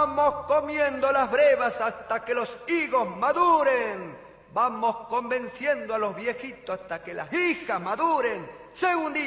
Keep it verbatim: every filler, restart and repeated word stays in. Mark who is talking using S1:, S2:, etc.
S1: Vamos comiendo las brevas hasta que los higos maduren. Vamos convenciendo a los viejitos hasta que las hijas maduren. Segundillo.